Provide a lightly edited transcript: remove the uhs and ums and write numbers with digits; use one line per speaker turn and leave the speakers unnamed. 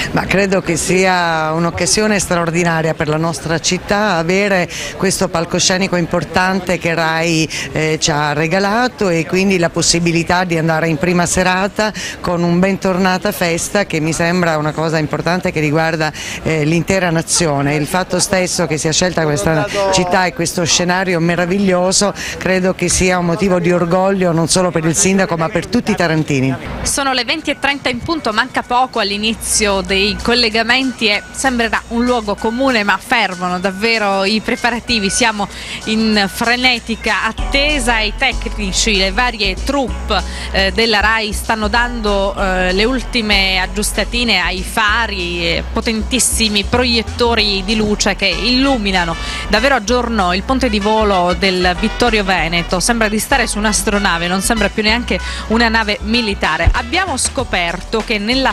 Ma credo che sia un'occasione straordinaria per la nostra città avere questo palcoscenico importante che Rai ci ha regalato, e quindi la possibilità di andare in prima serata con un bentornata festa che mi sembra una cosa importante che riguarda l'intera nazione. Il fatto stesso che sia scelta questa città e questo scenario meraviglioso credo che sia un motivo di orgoglio non solo per il sindaco ma per tutti i tarantini.
Sono le 20:30 in punto, manca poco all'inizio dei collegamenti e sembrerà un luogo comune, ma fermano davvero i preparativi. Siamo in frenetica attesa, i tecnici, le varie troupe della Rai stanno dando le ultime aggiustatine ai fari, potentissimi proiettori di luce che illuminano davvero a giorno il ponte di volo del Vittorio Veneto. Sembra di stare su un'astronave, non sembra più neanche una nave militare. Abbiamo scoperto che nella